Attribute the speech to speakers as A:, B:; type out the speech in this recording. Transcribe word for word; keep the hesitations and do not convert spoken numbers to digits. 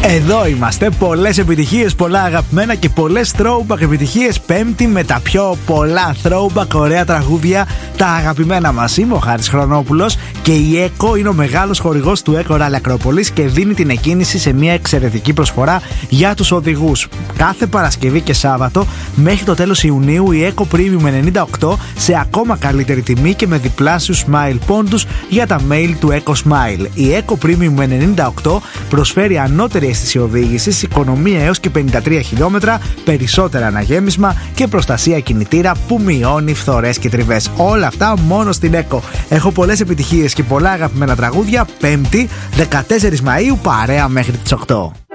A: Εδώ είμαστε, πολλές επιτυχίες, πολλά αγαπημένα και πολλές throwback επιτυχίες. Πέμπτη με τα πιο πολλά throwback ωραία τραγούδια, τα αγαπημένα μας. Είμαι ο Χάρης Χρονόπουλος και η ΕΚΟ είναι ο μεγάλος χορηγός του ΕΚΟ Rally Ακρόπολης και δίνει την εκκίνηση σε μια εξαιρετική προσφορά για τους οδηγούς. Κάθε Παρασκευή και Σάββατο μέχρι το τέλος Ιουνίου η ΕΚΟ Premium ενενήντα οκτώ σε ακόμα καλύτερη τιμή και με διπλάσιους Smile πόντους για τα mail του ΕΚΟ Smile. Η ΕΚΟ Premium ενενήντα οκτώ προσφέρει ανώτερη αίσθηση οδήγησης, οικονομία έως και πενήντα τρία χιλιόμετρα, περισσότερα αναγέμισμα και προστασία κινητήρα που μειώνει φθορές και τριβές. Όλα αυτά μόνο στην ΕΚΟ. Έχω πολλές επιτυχίες και πολλά αγαπημένα τραγούδια. Πέμπτη, δεκατέσσερις Μαΐου, παρέα μέχρι τις οκτώ.